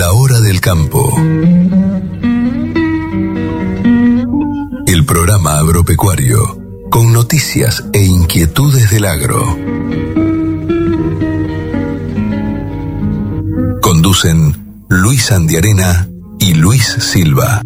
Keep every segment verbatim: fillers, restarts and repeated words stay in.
La Hora del Campo. El programa agropecuario con noticias e inquietudes del agro. Conducen Luis Andiarena y Luis Silva.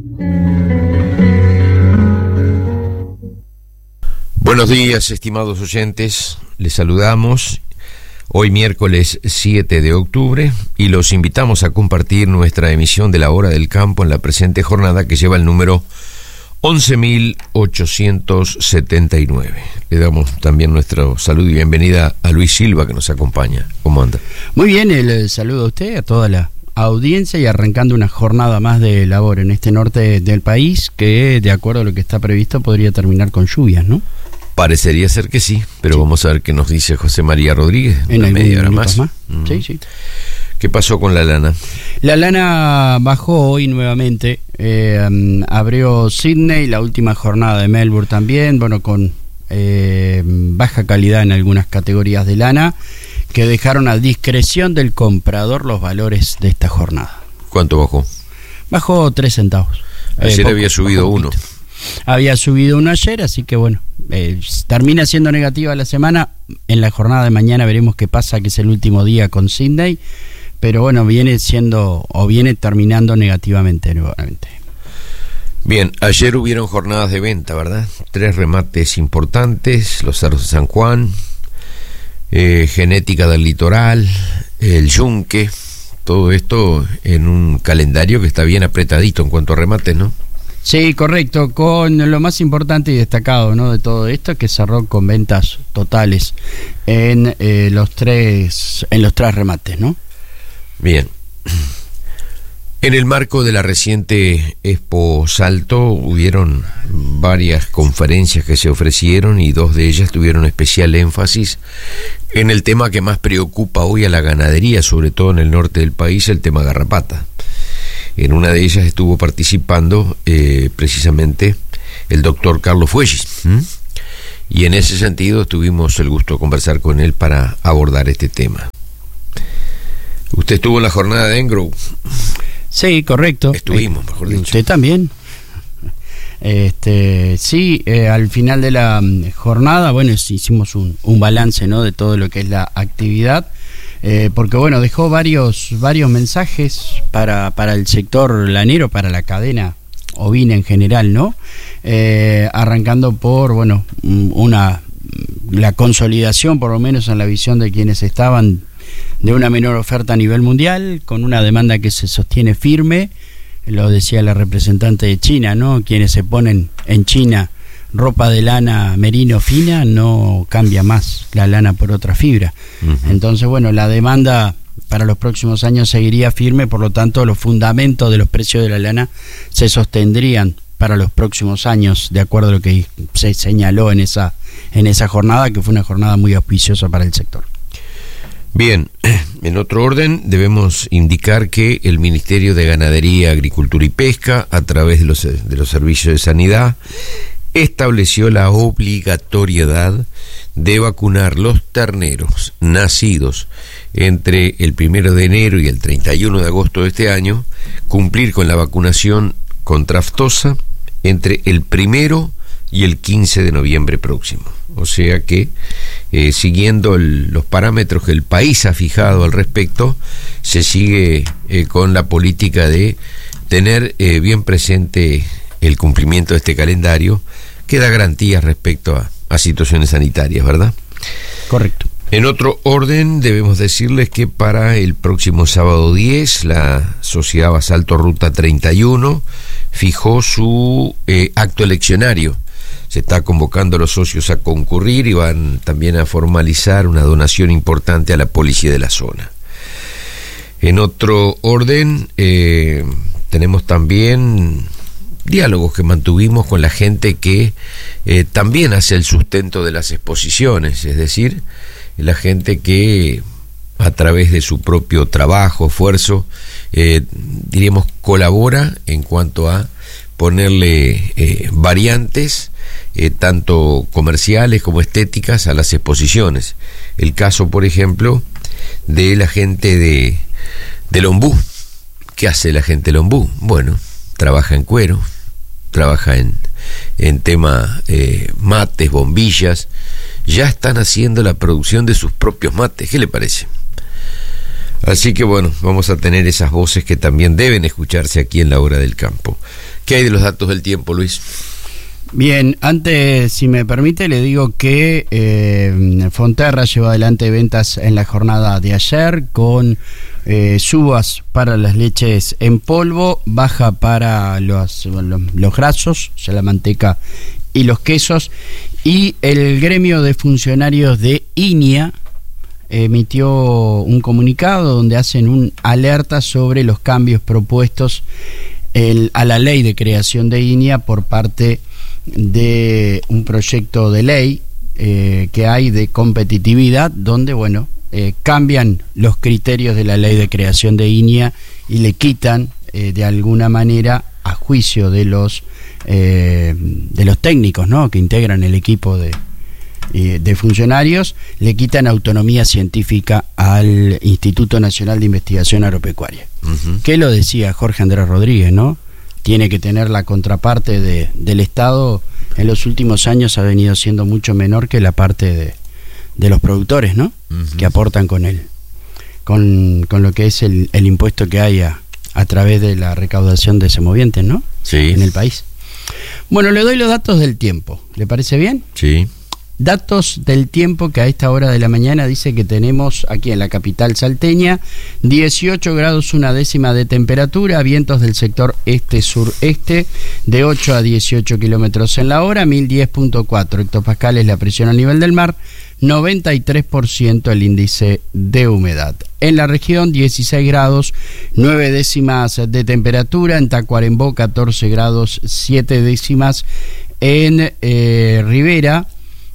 Buenos días, estimados oyentes. Les saludamos hoy miércoles siete de octubre y los invitamos a compartir nuestra emisión de La Hora del Campo en la presente jornada, que lleva el número once mil ochocientos setenta y nueve. Le damos también nuestro saludo y bienvenida a Luis Silva, que nos acompaña. ¿Cómo anda? Muy bien, el saludo a usted, a toda la audiencia, y arrancando una jornada más de labor en este norte del país, que de acuerdo a lo que está previsto podría terminar con lluvias, ¿no? Parecería ser que sí, pero sí. Vamos a ver qué nos dice José María Rodríguez en una media hora más. más. Mm. Sí, sí. ¿Qué pasó con la lana? La lana bajó hoy nuevamente, eh, um, abrió Sydney, la última jornada de Melbourne también, bueno, con eh, baja calidad en algunas categorías de lana, que dejaron a discreción del comprador los valores de esta jornada. ¿Cuánto bajó? Bajó tres centavos. Ayer eh, poco, había subido uno. Había subido uno ayer, así que bueno, eh, termina siendo negativa la semana. En la jornada de mañana veremos qué pasa, que es el último día con Sydney. Pero bueno, viene siendo o viene terminando negativamente nuevamente. Bien, ayer hubieron jornadas de venta, ¿verdad? Tres remates importantes: los cerros de San Juan, eh, Genética del Litoral, el Yunque. Todo esto en un calendario que está bien apretadito en cuanto a remates, ¿no? Sí, correcto, con lo más importante y destacado, ¿no?, de todo esto, que cerró con ventas totales en eh, los tres en los tres remates, ¿no? Bien. En el marco de la reciente Expo Salto hubieron varias conferencias que se ofrecieron, y dos de ellas tuvieron especial énfasis en el tema que más preocupa hoy a la ganadería, sobre todo en el norte del país, el tema garrapata. En una de ellas estuvo participando eh, precisamente el doctor Carlos Fuegis, ¿Mm? y en ese sentido tuvimos el gusto de conversar con él para abordar este tema. ¿Usted estuvo en la jornada de Engrow? Sí, correcto. Estuvimos, mejor dicho. ¿Usted también? Este, sí, eh, al final de la jornada, bueno, hicimos un, un balance, ¿no?, de todo lo que es la actividad. Eh, porque bueno, dejó varios varios mensajes para, para el sector lanero, para la cadena ovina en general, ¿no? Eh, arrancando por, bueno, una la consolidación, por lo menos en la visión de quienes estaban, de una menor oferta a nivel mundial, con una demanda que se sostiene firme. Lo decía la representante de China, ¿no? Quienes se ponen en China ropa de lana merino fina, no cambia más la lana por otra fibra. Uh-huh. Entonces, bueno, la demanda para los próximos años seguiría firme, por lo tanto los fundamentos de los precios de la lana se sostendrían para los próximos años, de acuerdo a lo que se señaló en esa, en esa jornada, que fue una jornada muy auspiciosa para el sector. Bien, en otro orden debemos indicar que el Ministerio de Ganadería, Agricultura y Pesca, a través de los, de los servicios de sanidad, estableció la obligatoriedad de vacunar los terneros nacidos entre el primero de enero y el treinta y uno de agosto de este año, cumplir con la vacunación contra aftosa entre el primero y el quince de noviembre próximo. O sea que, eh, siguiendo el, los parámetros que el país ha fijado al respecto, se sigue eh, con la política de tener eh, bien presente el cumplimiento de este calendario, que da garantías respecto a, a situaciones sanitarias, ¿verdad? Correcto. En otro orden, debemos decirles que para el próximo sábado diez, la Sociedad Basalto Ruta treinta y uno fijó su eh, acto eleccionario. Se está convocando a los socios a concurrir y van también a formalizar una donación importante a la policía de la zona. En otro orden, eh, tenemos también diálogos que mantuvimos con la gente que eh, también hace el sustento de las exposiciones, es decir, la gente que a través de su propio trabajo, esfuerzo, eh, diríamos, colabora en cuanto a ponerle eh, variantes, eh, tanto comerciales como estéticas, a las exposiciones. El caso, por ejemplo, de la gente de del Ombú, ¿Qué hace la gente del ombú? Bueno, trabaja en cuero, trabaja en, en tema eh, mates, bombillas. Ya están haciendo la producción de sus propios mates. ¿Qué le parece? Así que bueno, vamos a tener esas voces que también deben escucharse aquí en La Hora del Campo. ¿Qué hay de los datos del tiempo, Luis? Bien, antes, si me permite, le digo que eh, Fonterra llevó adelante ventas en la jornada de ayer con eh, subas para las leches en polvo, baja para los, los, los grasos, o sea, la manteca y los quesos, y el gremio de funcionarios de I N I A emitió un comunicado donde hacen un alerta sobre los cambios propuestos el, a la ley de creación de I N I A por parte de un proyecto de ley eh, que hay de competitividad, donde bueno eh, cambian los criterios de la ley de creación de I N I A y le quitan eh, de alguna manera, a juicio de los eh, de los técnicos, ¿no?, que integran el equipo de eh, de funcionarios, le quitan autonomía científica al Instituto Nacional de Investigación Agropecuaria. Uh-huh. Que lo decía Jorge Andrés Rodríguez, ¿no? Tiene que tener la contraparte de, del Estado. En los últimos años ha venido siendo mucho menor que la parte de, de los productores, ¿no? Uh-huh. Que aportan con él, con, con lo que es el, el impuesto que hay a, a través de la recaudación de semovientes, ¿no? Sí. En el país. Bueno, le doy los datos del tiempo. ¿Le parece bien? Sí. Datos del tiempo que a esta hora de la mañana dice que tenemos aquí en la capital salteña dieciocho grados una décima de temperatura, vientos del sector este-sureste de ocho a dieciocho kilómetros en la hora, mil diez punto cuatro hectopascales la presión a nivel del mar, noventa y tres por ciento el índice de humedad. En la región dieciséis grados nueve décimas de temperatura, en Tacuarembó catorce grados siete décimas, en eh, Rivera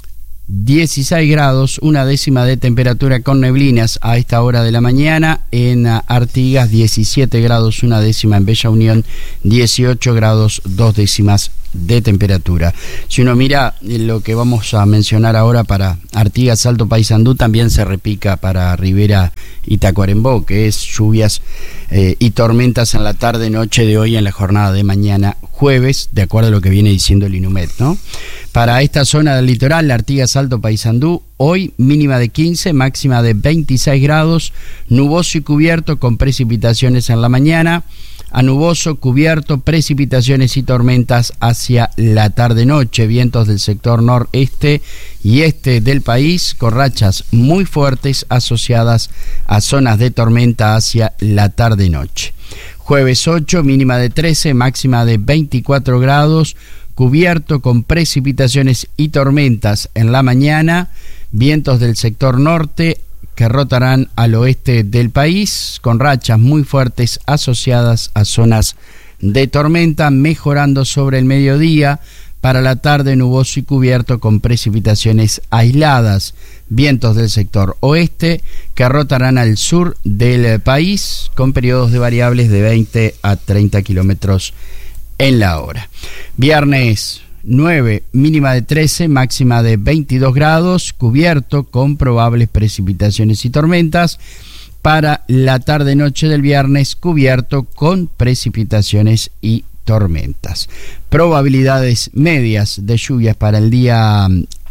dieciséis grados una décima de temperatura con neblinas a esta hora de la mañana, en Artigas diecisiete grados una décima, en Bella Unión dieciocho grados dos décimas de temperatura. Si uno mira lo que vamos a mencionar ahora para Artigas, Alto Paysandú, también se repica para Rivera y Tacuarembó, que es lluvias eh, y tormentas en la tarde noche de hoy en la jornada de mañana jueves, de acuerdo a lo que viene diciendo el INUMED, ¿no? Para esta zona del litoral, Artigas, Alto Paysandú, hoy mínima de quince, máxima de veintiséis grados, nuboso y cubierto con precipitaciones en la mañana, a nuboso, cubierto, precipitaciones y tormentas hacia la tarde-noche, vientos del sector noreste y este del país con rachas muy fuertes asociadas a zonas de tormenta hacia la tarde-noche. Jueves ocho, mínima de trece, máxima de veinticuatro grados, cubierto con precipitaciones y tormentas en la mañana, vientos del sector norte que rotarán al oeste del país con rachas muy fuertes asociadas a zonas de tormenta, mejorando sobre el mediodía. Para la tarde nuboso y cubierto con precipitaciones aisladas, vientos del sector oeste que rotarán al sur del país con periodos de variables de veinte a treinta kilómetros en la hora. Viernes nueve, mínima de trece, máxima de veintidós grados, cubierto con probables precipitaciones y tormentas. Para la tarde-noche del viernes, cubierto con precipitaciones y tormentas. Probabilidades medias de lluvias para el día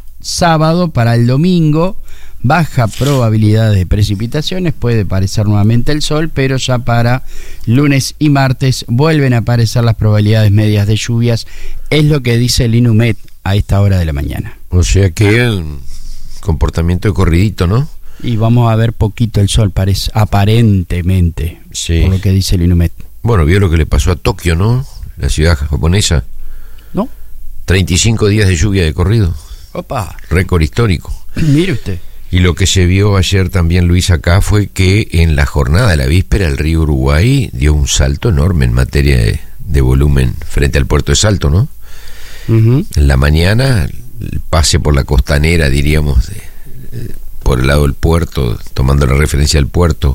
sábado. Para el domingo, baja probabilidad de precipitaciones, puede aparecer nuevamente el sol, pero ya para lunes y martes vuelven a aparecer las probabilidades medias de lluvias, es lo que dice el INUMED a esta hora de la mañana. O sea que el comportamiento de corridito, ¿no? Y vamos a ver poquito el sol, parece, aparentemente, sí, por lo que dice el INUMED. Bueno, vio lo que le pasó a Tokio, ¿no? La ciudad japonesa. ¿No? treinta y cinco días de lluvia de corrido. Opa. Récord histórico. Mire usted. Y lo que se vio ayer también, Luis, acá fue que en la jornada de la víspera el río Uruguay dio un salto enorme en materia de, de volumen frente al puerto de Salto, ¿no? Uh-huh. En la mañana, el pase por la costanera, diríamos, de, de, por el lado del puerto, tomando la referencia del puerto,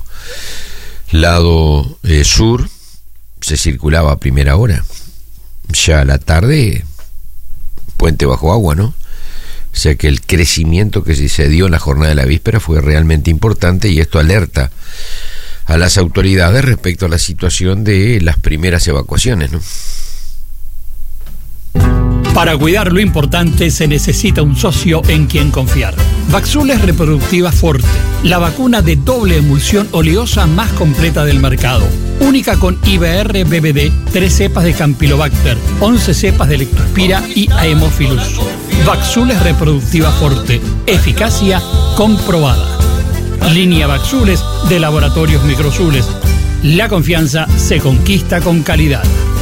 lado eh, sur, se circulaba a primera hora. Ya a la tarde, puente bajo agua, ¿no? O sea que el crecimiento que se dio en la jornada de la víspera fue realmente importante, y esto alerta a las autoridades respecto a la situación de las primeras evacuaciones, ¿no? Para cuidar lo importante se necesita un socio en quien confiar. Vaxules Reproductiva Forte, la vacuna de doble emulsión oleosa más completa del mercado. Única con I B R B B D, tres cepas de Campylobacter, once cepas de Leptospira y Haemophilus. Vaxules Reproductiva Forte, eficacia comprobada. Línea Vaxules de Laboratorios Microzules. La confianza se conquista con calidad.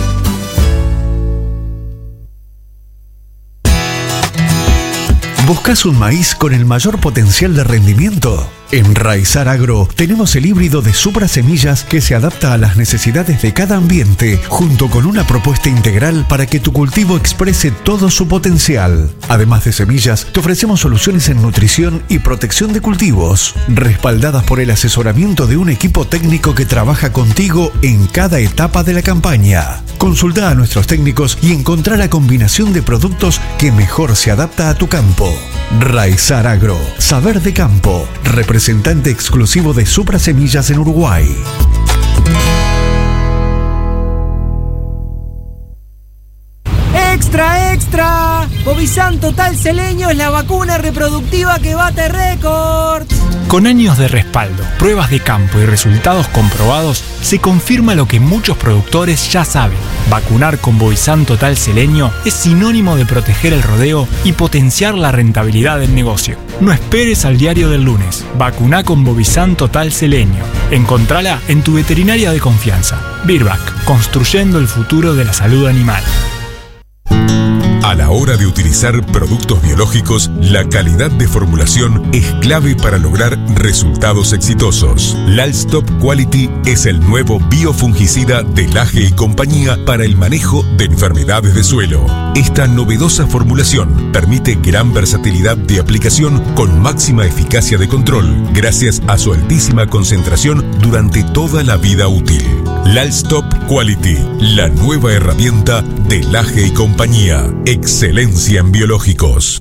¿Buscas un maíz con el mayor potencial de rendimiento? En Raizar Agro tenemos el híbrido de Supra Semillas que se adapta a las necesidades de cada ambiente, junto con una propuesta integral para que tu cultivo exprese todo su potencial. Además de semillas, te ofrecemos soluciones en nutrición y protección de cultivos, respaldadas por el asesoramiento de un equipo técnico que trabaja contigo en cada etapa de la campaña. Consulta a nuestros técnicos y encontrá la combinación de productos que mejor se adapta a tu campo. Raizar Agro, saber de campo, representante exclusivo de Supra Semillas en Uruguay. ¡Extra, extra! Bovizan Total Seleño es la vacuna reproductiva que bate récords. Con años de respaldo, pruebas de campo y resultados comprobados, se confirma lo que muchos productores ya saben. Vacunar con Bovizan Total Seleño es sinónimo de proteger el rodeo y potenciar la rentabilidad del negocio. No esperes al diario del lunes. Vacuná con Bovizan Total Seleño. Encontrala en tu veterinaria de confianza. Virbac, construyendo el futuro de la salud animal. A la hora de utilizar productos biológicos, la calidad de formulación es clave para lograr resultados exitosos. Lalstop Quality es el nuevo biofungicida de Laje y compañía para el manejo de enfermedades de suelo. Esta novedosa formulación permite gran versatilidad de aplicación con máxima eficacia de control, gracias a su altísima concentración durante toda la vida útil. Lalstop Quality, la nueva herramienta de Laje y compañía. Excelencia en biológicos.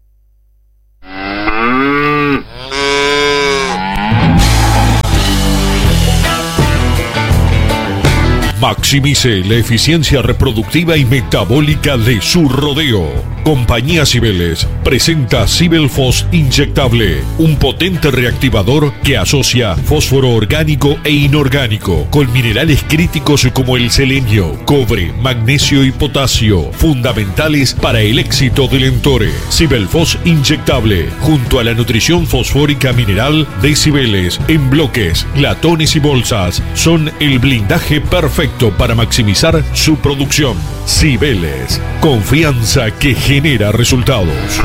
Maximice la eficiencia reproductiva y metabólica de su rodeo. Compañía Cibeles presenta Cibelfos inyectable, un potente reactivador que asocia fósforo orgánico e inorgánico con minerales críticos como el selenio, cobre, magnesio y potasio, fundamentales para el éxito del entore. Cibelfos inyectable, junto a la nutrición fosfórica mineral de Cibeles, en bloques, latones y bolsas, son el blindaje perfecto para maximizar su producción. Cibeles, confianza que genera resultados.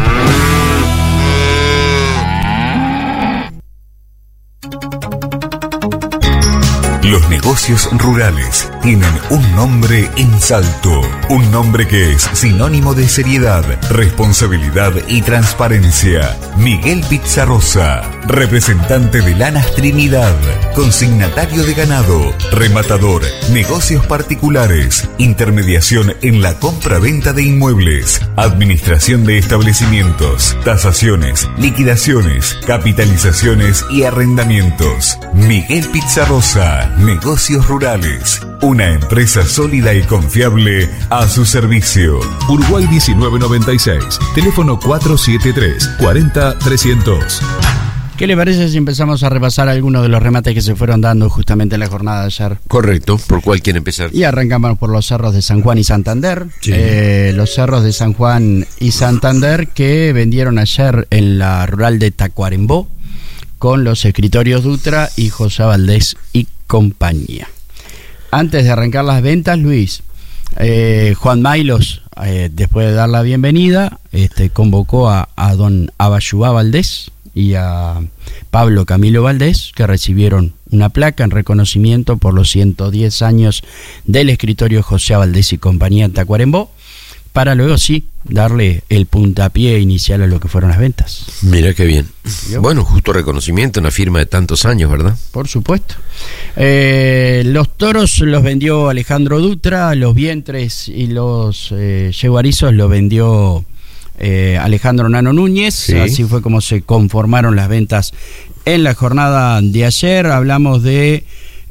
Los negocios rurales tienen un nombre en Salto, un nombre que es sinónimo de seriedad, responsabilidad y transparencia. Miguel Pizarrosa, representante de Lanas Trinidad, consignatario de ganado, rematador, negocios particulares, intermediación en la compra-venta de inmuebles, administración de establecimientos, tasaciones, liquidaciones, capitalizaciones y arrendamientos. Miguel Pizarrosa, Negocios Rurales, una empresa sólida y confiable a su servicio. Uruguay diecinueve noventa y seis, teléfono cuatro siete tres, cuatro cero, trescientos. ¿Qué le parece si empezamos a repasar algunos de los remates que se fueron dando justamente en la jornada de ayer? Correcto, ¿por cuál quiere empezar? Y arrancamos por los cerros de San Juan y Santander. Sí. Eh, los cerros de San Juan y Santander que vendieron ayer en la rural de Tacuarembó con los escritorios Dutra y José Valdés y compañía. Antes de arrancar las ventas, Luis, eh, Juan Mailos, eh, después de dar la bienvenida, este, convocó a, a don Abayubá Valdés y a Pablo Camilo Valdés, que recibieron una placa en reconocimiento por los ciento diez años del escritorio José Valdés y compañía en Tacuarembó, para luego sí darle el puntapié inicial a lo que fueron las ventas. Mira qué bien. ¿Yo? Bueno, justo reconocimiento, una firma de tantos años, ¿verdad? Por supuesto. Eh, los toros los vendió Alejandro Dutra, los vientres y los eh, yeguarizos los vendió eh, Alejandro Nano Núñez. Sí. Así fue como se conformaron las ventas en la jornada de ayer. Hablamos de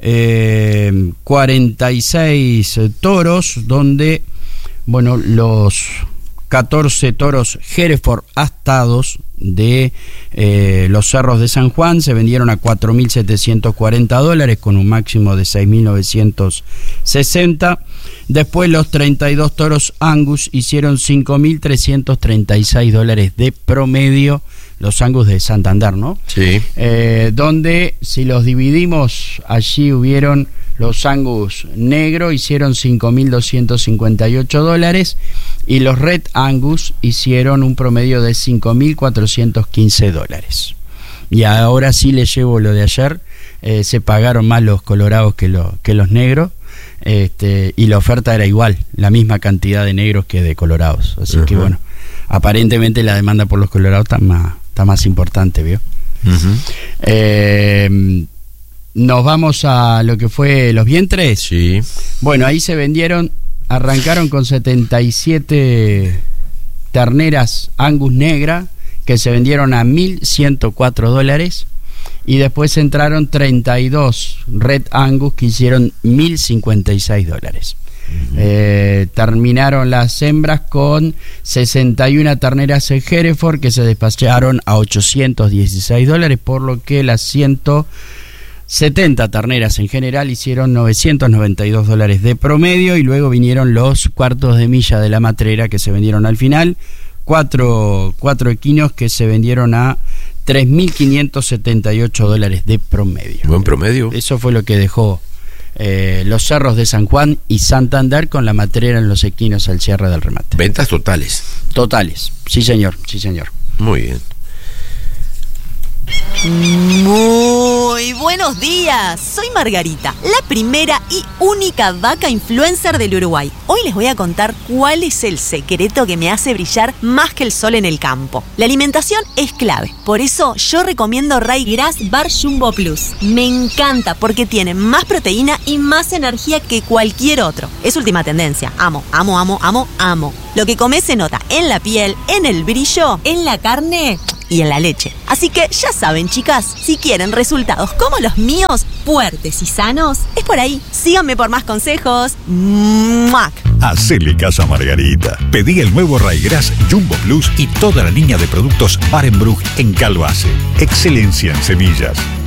eh, cuarenta y seis toros, donde, bueno, los catorce toros Hereford astados de eh, los cerros de San Juan se vendieron a cuatro mil setecientos cuarenta dólares con un máximo de seis mil novecientos sesenta. Después los treinta y dos toros Angus hicieron cinco mil trescientos treinta y seis dólares de promedio, los Angus de Santander, ¿no? Sí. Eh, donde si los dividimos, allí hubieron los Angus negro hicieron cinco mil doscientos cincuenta y ocho dólares y los Red Angus hicieron un promedio de cinco mil cuatrocientos quince dólares. Y ahora sí les llevo lo de ayer, eh, se pagaron más los colorados que, lo, que los negros, este, y la oferta era igual, la misma cantidad de negros que de colorados. Así uh-huh. que bueno, aparentemente la demanda por los colorados está más, está más importante, ¿vio? Uh-huh. Eh... Nos vamos a lo que fue los vientres. Sí. Bueno, ahí se vendieron, arrancaron con setenta y siete terneras Angus negra, que se vendieron a mil ciento cuatro dólares, y después entraron treinta y dos Red Angus, que hicieron mil cincuenta y seis dólares. Uh-huh. Eh, terminaron las hembras con sesenta y una terneras en Hereford, que se despacharon a ochocientos dieciséis dólares, por lo que las ciento setenta terneras en general hicieron novecientos noventa y dos dólares de promedio, y luego vinieron los cuartos de milla de la matrera que se vendieron al final, cuatro, cuatro equinos que se vendieron a tres mil quinientos setenta y ocho dólares de promedio. Buen promedio. Eso fue lo que dejó eh, los cerros de San Juan y Santander con la matrera en los equinos al cierre del remate. Ventas totales. Totales, sí señor, sí señor. Muy bien. Muy buenos días, soy Margarita, la primera y única vaca influencer del Uruguay. Hoy les voy a contar cuál es el secreto que me hace brillar más que el sol en el campo. La alimentación es clave, por eso yo recomiendo Ryegrass Bar Jumbo Plus. Me encanta porque tiene más proteína y más energía que cualquier otro. Es última tendencia, amo, amo, amo, amo, amo. Lo que comes se nota en la piel, en el brillo, en la carne y en la leche. Así que ya saben, chicas, si quieren resultados como los míos, fuertes y sanos, es por ahí. Síganme por más consejos. ¡Muac! Hacele caso a Margarita. Pedí el nuevo Ryegrass Jumbo Plus y toda la línea de productos Barenbrug en Calvase. Excelencia en semillas.